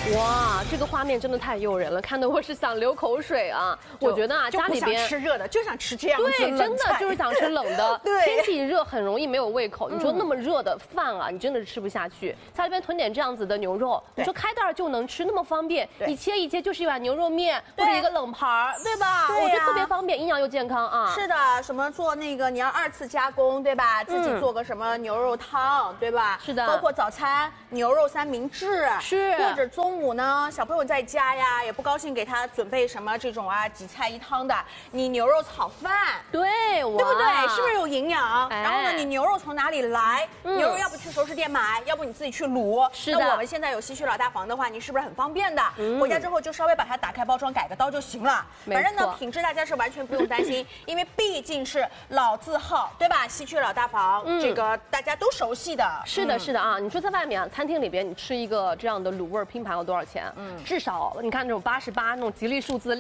哇，这个画面真的太诱人了，看得我是想流口水啊！我觉得啊，家里边就不想吃热的，就想吃这样子对，真的就是想吃冷的。 对， 天气热很容易没有胃口。你说那么热的饭啊，你真的是吃不下去。家里边囤点这样子的牛肉，你说开袋就能吃，那么方便，一切一切就是一碗牛肉面或者一个冷盘儿，对吧？我觉得特别方便，营养又健康啊。 是的，什么做那个你要2次加工，对吧？自己做个什么牛肉汤，对吧？ 是的， 包括早餐牛肉三明治， 是， 或者中午呢，小朋友在家呀，也不高兴给他准备什么这种啊几菜一汤的，你牛肉炒饭， 对， 对不对？是不是有营养？然后呢，你牛肉从哪里来？牛肉要不去熟食店买，要不你自己去卤。 是的。 那我们现在有西区老大房的话，你是不是很方便的？回家之后就稍微把它打开包装，改个刀就行了。反正呢，品质大家是完全不用担心，因为毕竟是老字号，对吧？西区老大房，这个大家都熟悉的。 是的，是的啊！你说在外面啊，餐厅里边你吃一个这样的卤味拼盘要多少钱？至少你看那种88那种吉利数字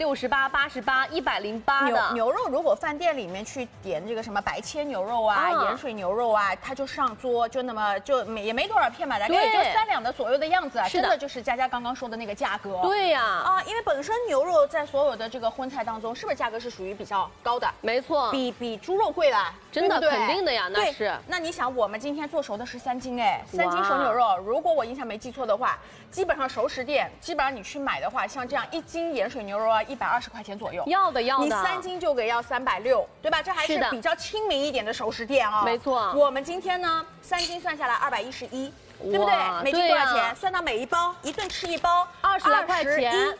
，68、88、108的牛肉，如果饭店里面去点这个什么白切牛肉啊、盐水牛肉啊，它就上桌就那么也没多少片吧，大概也就3两的左右的样子，真的就是佳佳刚刚说的那个价格。 对呀， 啊，因为本身牛肉在所有的这个荤菜当中，是不是价格是属于比较高的？ 没错， 比猪肉贵了， 真的肯定的呀，那是。 那你想，我们今天做熟的是3斤哎，3斤熟牛肉，如果我印象没记错的话，基本上熟食店，基本上你去买的话，像这样1斤盐水牛肉啊，120块钱左右。 要的。 你3斤就给要360，对吧？这还是比较亲民一点的熟食店啊。 没错。 我们今天呢，3斤算下来211，对不对？每斤多少钱？算到每一包，一顿吃一包 20来块钱。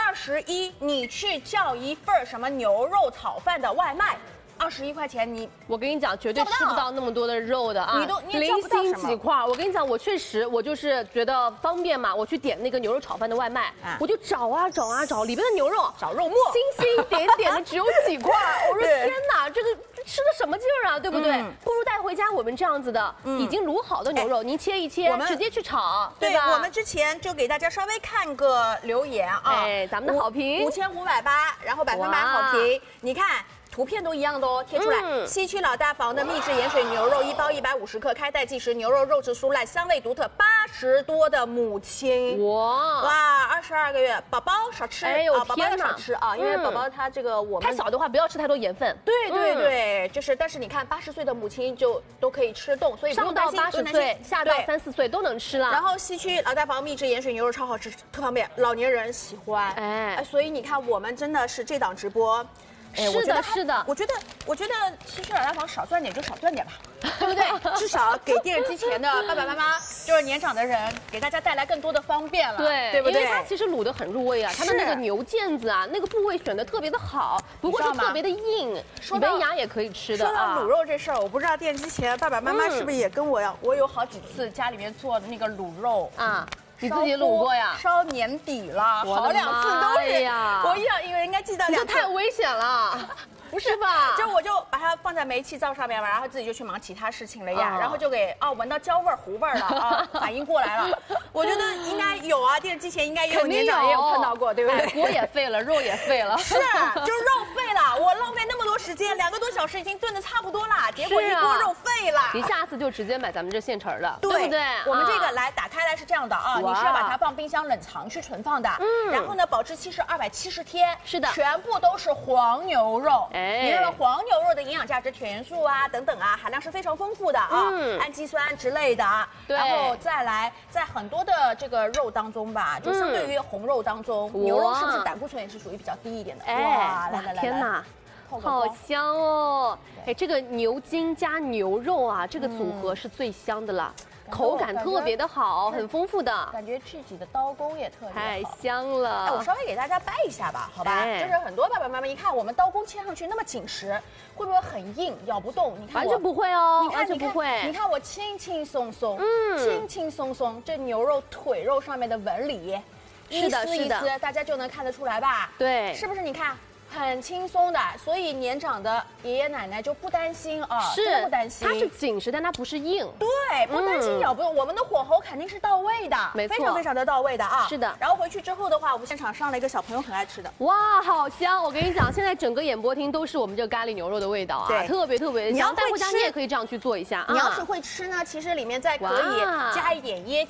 21，你去叫一份什么牛肉炒饭的外卖。21块钱我跟你讲，绝对吃不到那么多的肉的啊！ 你零星几块。我跟你讲，我确实我就是觉得方便嘛，我去点那个牛肉炒饭的外卖，我就找啊找，里边的牛肉找肉末， 星星点点的只有几块。我说天哪，这个吃的什么劲儿啊，对不对？不如带回家我们这样子的已经卤好的牛肉，您切一切，直接去炒，对吧？ 我们之前就给大家稍微看个留言啊， 哎，咱们的好评 5580，然后100%好评，你看。图片都一样的哦，贴出来。西区老大房的秘制盐水牛肉1包150克，开袋计时，牛肉肉质酥烂，香味独特，80多的母亲。哇，22个月，宝宝少吃， 哎呦宝宝要少吃啊，因为宝宝他这个我们太小的话不要吃太多盐分。 对，就是但是你看80岁的母亲就都可以吃动，所以不用担心。 上到80岁，下到3、4岁都能吃了。 然后西区老大房秘制盐水牛肉超好吃，特方便，老年人喜欢。哎，所以你看我们真的是这档直播。 是的， 我觉得西区老大房少赚点就少赚点吧，对不对？至少给电视机前的爸爸妈妈，就是年长的人，给大家带来更多的方便了，对不对？ 因为它其实卤得很入味啊，它的那个牛腱子啊，那个部位选得特别的好，不过是特别的硬，你门牙也可以吃的。 说到卤肉这事儿，我不知道电视机前爸爸妈妈是不是也跟我一样，我有好几次家里面做的那个卤肉啊。 你自己卤过呀？ 烧年底了，好2次都是。我以为应该记到2次。 这太危险了，不是吧？ 我就把它放在煤气灶上面嘛，然后自己就去忙其他事情了呀。然后就给闻到焦味糊味了啊，反应过来了。我觉得应该有啊，电视机前应该也有年长也有碰到过，对不对？ 锅也废了，肉也废了。 是，就是肉废了。我浪费那么多时间，2个多小时已经炖的差不多了，结果一锅肉废了。 你下次就直接买咱们这现成的， 对不对？ 我们这个来打开来是这样的啊，你是要把它放冰箱冷藏去存放的，然后呢，保质期是270天， 是的， 全部都是黄牛肉。你认为黄牛肉的营养价值、铁元素啊等等啊，含量是非常丰富的啊，氨基酸之类的啊。然后再来，在很多的这个肉当中吧，就相对于红肉当中，牛肉是不是胆固醇也是属于比较低一点的？ 哇，来，天哪！好香哦！哎，这个牛筋加牛肉啊，这个组合是最香的了，口感特别的好，很丰富的。 感觉自己的刀工也特别好， 太香了。 哎，我稍微给大家掰一下吧，好吧？就是很多爸爸妈妈一看我们刀工切上去那么紧实，会不会很硬，咬不动？你看完全不会哦，完全不会。 你看我轻轻松松，轻轻松松，这牛肉腿肉上面的纹理，一丝一丝，大家就能看得出来吧？ 对， 是不是？你看。很轻松的，所以年长的爷爷奶奶就不担心啊，真的不担心。 它是紧实，但它不是硬。 对，不担心咬不动。我们的火候肯定是到位的， 没错， 非常非常的到位的啊。 是的。 然后回去之后的话，我们现场上了一个小朋友很爱吃的。 哇，好香！我跟你讲，现在整个演播厅都是我们这个咖喱牛肉的味道啊，特别特别的香。带回家你也可以这样去做一下。 你要是会吃呢，其实里面再可以加一点椰浆。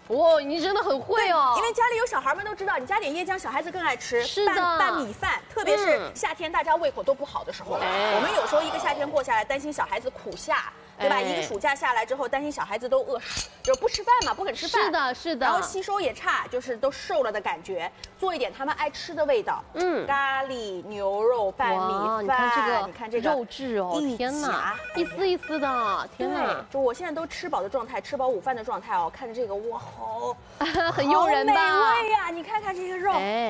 哇，你真的很会哦。 因为家里有小孩们都知道，你加点椰浆，小孩子更爱吃。 是的， 拌米饭，特别是夏天大家胃口都不好的时候，我们有时候一个夏天过下来，担心小孩子苦下。对吧？一个暑假下来之后，担心小孩子都饿，就不吃饭嘛，不肯吃饭。 是的，是的。 然后吸收也差，就是都瘦了的感觉。做一点他们爱吃的味道，咖喱牛肉拌米饭， 你看这个肉质哦，天哪，一丝一丝的，天哪！ 就我现在都吃饱的状态，吃饱午饭的状态哦，看着这个哇，好， 很诱人吧？ 好美味呀！你看看这个肉。